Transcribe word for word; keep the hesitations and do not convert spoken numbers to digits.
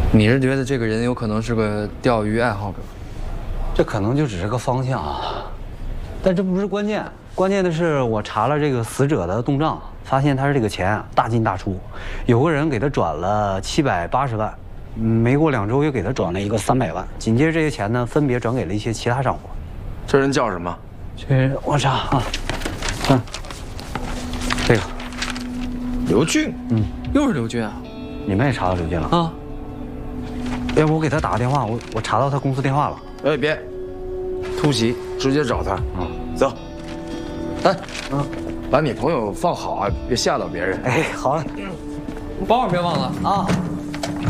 你是觉得这个人有可能是个钓鱼爱好者？ 这可能就只是个方向啊，但这不是关键。关键的是，我查了这个死者的动账，发现他是这个钱啊大进大出，有个人给他转了七百八十万，没过两周又给他转了一个三百万，紧接着这些钱呢分别转给了一些其他账户。 这人叫什么？ 这我查啊，看这个刘俊。 嗯， 又是刘军啊？ 你们也查到刘俊了啊？ 要不我给他打个电话，我我查到他公司电话了。 哎，别，突袭，直接找他。 啊， 走。哎， 嗯， 把你朋友放好啊，别吓到别人。 哎，好了， 包别忘了啊。